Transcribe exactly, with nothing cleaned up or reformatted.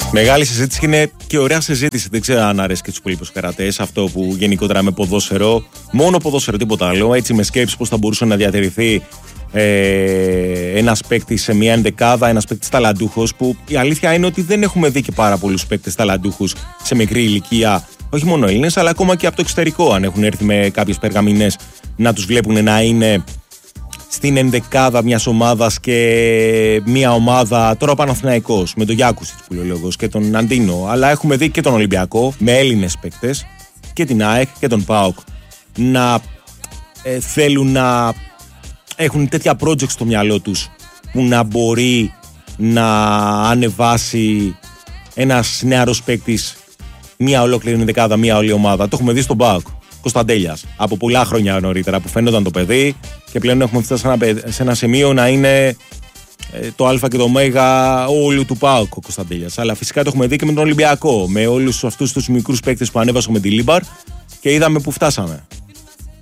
Μεγάλη συζήτηση και είναι και ωραία συζήτηση. Δεν ξέρω αν αρέσει και τους υπόλοιπους καρατές. Αυτό που γενικότερα με ποδόσφαιρο, μόνο ποδόσφαιρο, τίποτα άλλο. Έτσι με σκέψεις πώς θα μπορούσε να διατηρηθεί ε, ένας παίκτης σε μια ενδεκάδα, ένας παίκτης ταλαντούχος. Που η αλήθεια είναι ότι δεν έχουμε δει και πάρα πολλούς παίκτες ταλαντούχους σε μικρή ηλικία. Όχι μόνο Έλληνες, αλλά ακόμα και από το εξωτερικό. Αν έχουν έρθει με κάποιες περγαμηνές να τους βλέπουν να είναι στην ενδεκάδα μιας ομάδας και μια ομάδα, τώρα ο Παναθηναϊκός με τον Γιάκουσιτς που λέει ο λόγος και τον Αντίνο, αλλά έχουμε δει και τον Ολυμπιακό με Έλληνες παίκτες και την ΑΕΚ και τον ΠΑΟΚ να ε, θέλουν να έχουν τέτοια project στο μυαλό τους που να μπορεί να ανεβάσει ένας νεαρός παίκτης μια ολόκληρη ενδεκάδα, μια όλη ομάδα. Το έχουμε δει στον ΠΑΟΚ. Κωνσταντέλιας από πολλά χρόνια νωρίτερα που φαίνονταν το παιδί και πλέον έχουμε φτάσει σε ένα, σε ένα σημείο να είναι ε, το Α και το Ω όλου του ΠΑΟΚ ο Κωνσταντέλιας. Αλλά φυσικά το έχουμε δει και με τον Ολυμπιακό, με όλους αυτούς τους μικρούς παίκτες που ανέβασαν με τη Λίμπαρ και είδαμε που φτάσαμε.